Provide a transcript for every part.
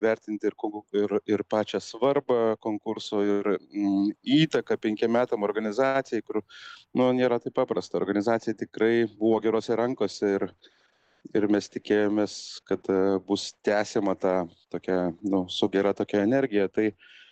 vertinti ir pačią svarbą konkurso, ir įtaką 5 metam organizacijai, kur, nėra taip paprasta. Organizacija tikrai buvo gerose rankose ir mes tikėjomės, kad bus tęsiama ta tokia, su gera tokia energija. Tai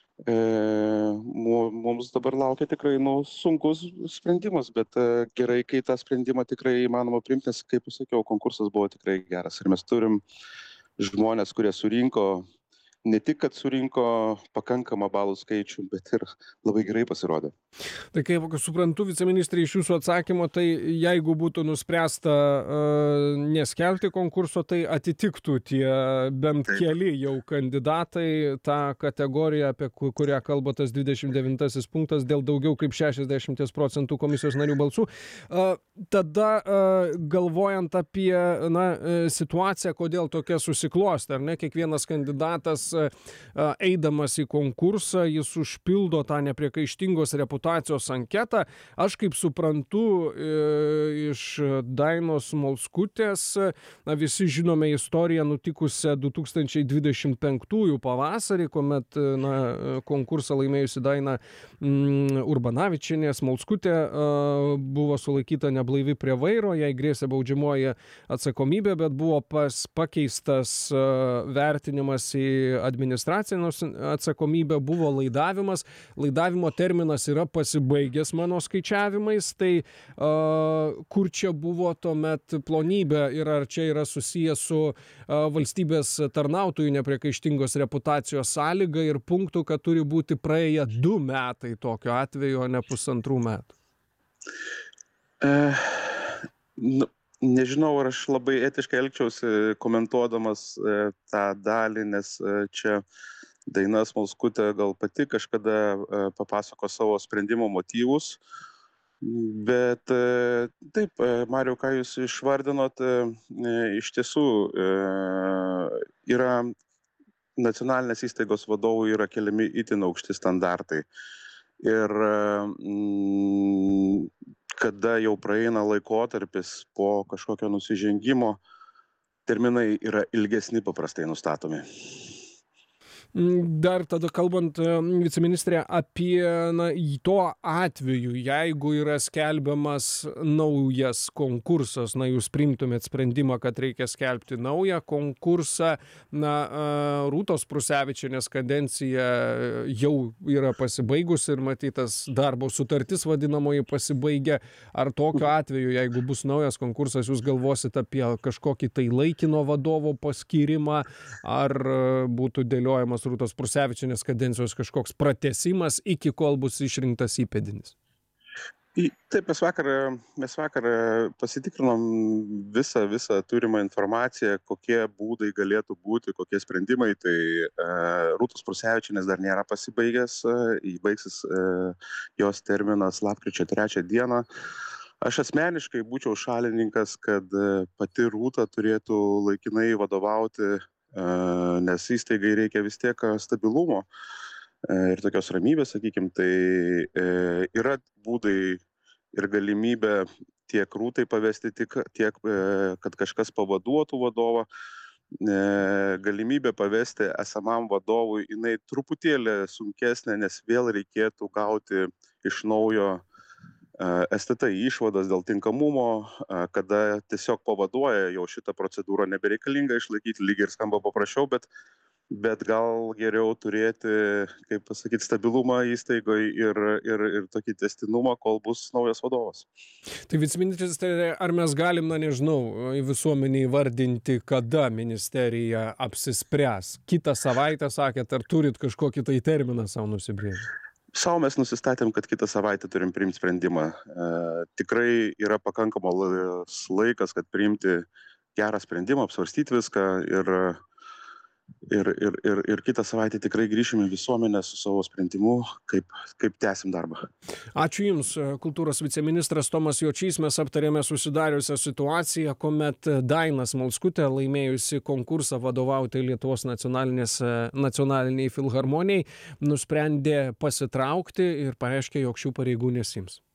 mums dabar laukia tikrai sunkus sprendimas, bet gerai, kai tą sprendimą tikrai įmanoma priimti, nes, kaip sakiau, konkursas buvo tikrai geras. Ir mes turim žmonės, kurie surinko, ne tik, kad surinko pakankamą balų skaičių, bet ir labai gerai pasirodė. Tai kaip suprantu, viceministrė, iš jūsų atsakymo, tai jeigu būtų nuspręsta neskelbti konkurso, tai atitiktų tie bent keli jau kandidatai tą kategoriją, apie kurią kalba tas 29 punktas, dėl daugiau kaip 60% komisijos narių balsų. Tada galvojant apie situaciją, kodėl tokia susiklostė, ar ne, kiekvienas kandidatas eidamas į konkursą, jis užpildo tą nepriekaištingos reputacijos anketą. Aš kaip suprantu iš Dainos Molskutės, visi žinome istoriją nutikusią 2025 pavasarį, kuomet konkursą laimėjusi Daina Urbanavičienė Molskutė buvo sulaikyta neblaivi prie vairo, jai grėsė baudžiamoji atsakomybė, bet buvo pakeistas vertinimas į administracinę atsakomybę, buvo laidavimas. Laidavimo terminas yra pasibaigęs mano skaičiavimais, tai kur čia buvo tuomet plonybė ir ar čia yra susijęs su valstybės tarnautojų nepriekaištingos reputacijos sąlyga ir punktų, kad turi būti praėję 2 metai tokiu atveju, o ne 1,5 metų? Nežinau, ar aš labai etiškai elgčiausi komentuodamas tą dalį, nes čia Daina Molskutė gal pati kažkada papasako savo sprendimo motyvus. Bet taip, Mariau, ką jūs išvardinot, iš tiesų yra nacionalinės įstaigos vadovų yra keliami itin aukšti standartai. Ir kada jau praeina laikotarpis po kažkokio nusižengimo, terminai yra ilgesni paprastai nustatomi. Dar tada kalbant, viceministrė, apie to atveju, jeigu yra skelbiamas naujas konkursas, jūs priimtumėt sprendimą, kad reikia skelbti naują konkursą, Rūtos Prusevičienės kadencija jau yra pasibaigusi ir matytas darbo sutartis vadinamoji pasibaigia. Ar tokiu atveju, jeigu bus naujas konkursas, jūs galvosit apie kažkokį tai laikino vadovo paskyrimą, ar būtų dėliojamas Rūtos Prusevičienės kadencijos kažkoks pratęsimas, iki kol bus išrinktas įpėdinis? Taip, mes vakar pasitikrinom visą turimą informaciją, kokie būdai galėtų būti, kokie sprendimai. Tai Rūtos Prusevičienės dar nėra pasibaigęs, baigsis jos terminas lapkričio 3 dieną. Aš asmeniškai būčiau šalininkas, kad pati Rūta turėtų laikinai vadovauti, nes įstaigai reikia vis tiek stabilumo ir tokios ramybės, sakykime. Tai yra būdai ir galimybė tiek Rūtai pavesti, tiek kad kažkas pavaduotų vadovą. Galimybė pavesti esamam vadovui, jinai truputėlį sunkesnė, nes vėl reikėtų gauti iš naujo STT išvadas dėl tinkamumo, kada tiesiog pavaduoja, jau šitą procedūrą nebereikalinga išlaikyti, lygiai ir skamba paprasčiau, bet gal geriau turėti, kaip pasakyti, stabilumą įstaigoje ir tokį testinumą, kol bus naujas vadovas. Tai viceministras, ar mes galim, nežinau, visuomenį įvardinti, kada ministerija apsispręs? Kitą savaitę sakėt, ar turit kažkokį tai terminą savo nusibrėžti? Sau mes nusistatėm, kad kitą savaitę turim priimti sprendimą. Tikrai yra pakankamas laikas, kad priimti gerą sprendimą, apsvarstyti viską ir kitą savaitę tikrai grįšime į visuomenę su savo sprendimu, kaip tęsim darbą. Ačiū Jums, kultūros viceministras Tomas Jočys. Mes aptarėme susidariusią situaciją, kuomet Daina Molskutė, laimėjusi konkursą vadovauti Lietuvos nacionaliniai filharmonijai, nusprendė pasitraukti ir pareiškė, jog šių pareigų nesiims.